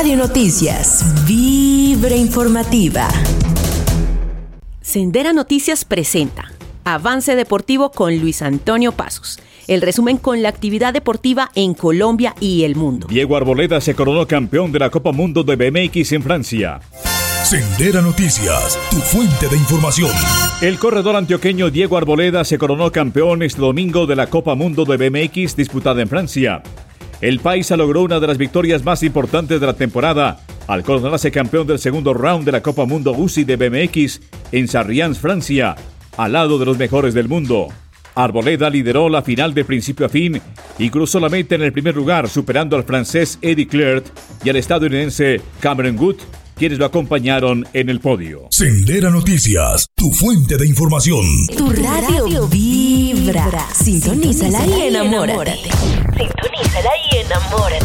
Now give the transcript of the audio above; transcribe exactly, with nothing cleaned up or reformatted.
Radio Noticias, Vibra Informativa. Sendera Noticias presenta Avance Deportivo con Luis Antonio Pasos. El resumen con la actividad deportiva en Colombia y el mundo. Diego Arboleda se coronó campeón de la Copa Mundo de B M X en Francia. Sendera Noticias, tu fuente de información. El corredor antioqueño Diego Arboleda se coronó campeón este domingo de la Copa Mundo de B M X disputada en Francia. El paisa logró una de las victorias más importantes de la temporada al coronarse campeón del segundo round de la Copa Mundo U C I de B M X en Sarriens, Francia, al lado de los mejores del mundo. Arboleda lideró la final de principio a fin y cruzó la meta en el primer lugar, superando al francés Eddie Clerc y al estadounidense Cameron Wood, quienes lo acompañaron en el podio. Sendera Noticias, tu fuente de información. Tu radio vibra. Sintonízala y enamórate. Sintonízala y enamórate.